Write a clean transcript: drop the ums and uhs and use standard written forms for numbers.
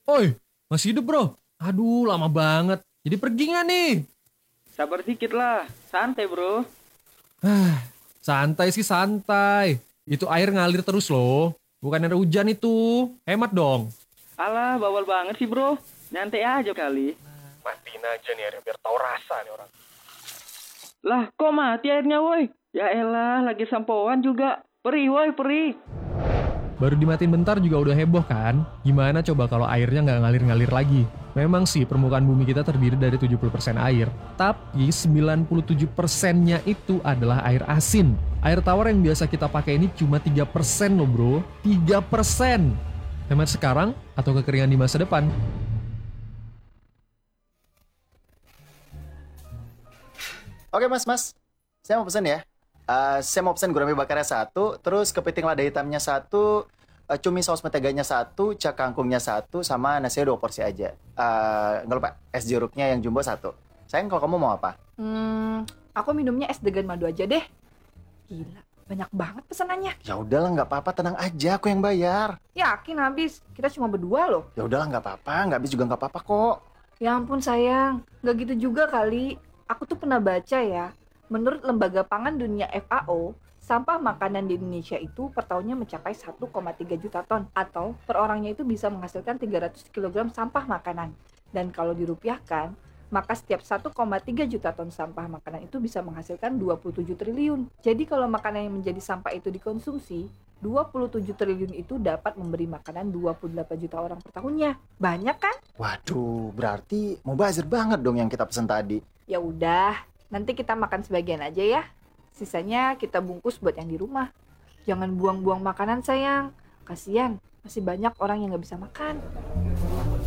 Oi, masih hidup bro? Aduh, lama banget. Jadi pergi nggak nih? Sabar dikit lah, santai bro. Ah, santai sih santai. Itu air ngalir terus loh. Bukan air hujan itu. Hemat dong. Alah, bawal banget sih bro. Nyantai aja kali. Matiin aja nih airnya biar tahu rasa nih orang. Lah, kok mati airnya woi? Ya elah, lagi sampoan juga. Perih woi, perih. Baru dimatiin bentar juga udah heboh kan? Gimana coba kalau airnya nggak ngalir-ngalir lagi? Memang sih permukaan bumi kita terdiri dari 70% air, tapi 97%-nya itu adalah air asin. Air tawar yang biasa kita pakai ini cuma 3% loh bro, 3%. Hemat sekarang atau kekeringan di masa depan? Oke mas, saya mau pesen ya. Saya mau pesen gurame bakarnya satu, terus kepiting lada hitamnya satu, cumi saus menteganya satu, cak kangkungnya satu, sama nasinya 2 porsi aja. Nggak lupa, es jeruknya yang jumbo satu. Sayang, kalau kamu mau apa? Hmm, aku minumnya es degan madu aja deh. Gila, banyak banget pesanannya. Ya udahlah, nggak apa-apa, tenang aja, aku yang bayar. Yakin habis? Kita cuma berdua loh. Ya udahlah, nggak apa-apa, nggak habis juga nggak apa-apa kok. Ya ampun sayang, nggak gitu juga kali. Aku tuh pernah baca ya, menurut Lembaga Pangan Dunia FAO, sampah makanan di Indonesia itu per tahunnya mencapai 1,3 juta ton, atau per orangnya itu bisa menghasilkan 300 kg sampah makanan. Dan kalau dirupiahkan, maka setiap 1,3 juta ton sampah makanan itu bisa menghasilkan 27 triliun. Jadi kalau makanan yang menjadi sampah itu dikonsumsi, 27 triliun itu dapat memberi makanan 28 juta orang per tahunnya. Banyak kan? Waduh, berarti mau bazir banget dong yang kita pesen tadi. Ya udah, nanti kita makan sebagian aja ya. Sisanya kita bungkus buat yang di rumah. Jangan buang-buang makanan sayang. Kasian, masih banyak orang yang nggak bisa makan.